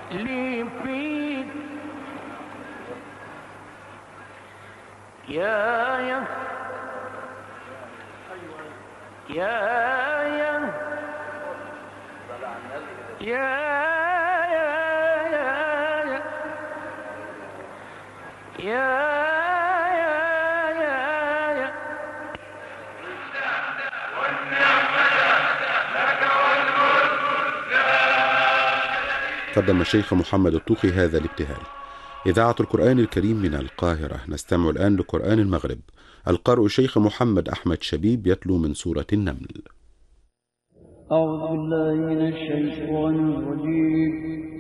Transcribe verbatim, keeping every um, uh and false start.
لي فيك يا يا يا يا يا يا قدم الشيخ محمد الطوخي هذا الابتهال. إذاعة القرآن الكريم من القاهرة. نستمع الآن لقرآن المغرب. القارئ الشيخ محمد أحمد شبيب يتلو من سورة النمل. أعوذ بالله من الشيطان الرجيم.